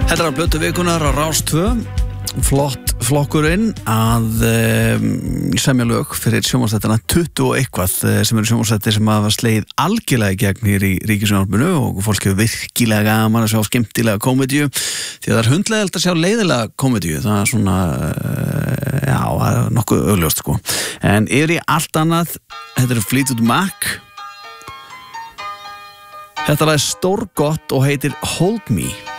Þetta er að blötu vikunar á Rás 2. Flott flokkurinn að semja lög fyrir sjónvarpsþættina 20 og eitthvað sem eru sjónvarpsþættir sem hafa slegið algjörlega í gegn hér í Ríkissjónvarpinu og fólk hefur virkilega gaman að sjá skemmtilega komedíu því að það er hundlegelt að sjá leiðilega komedíu, það er svona nokkuð augljóst sko. En yfir í allt annað, þetta er Fleetwood Mac. Þetta er stórgott og heitir Hold Me.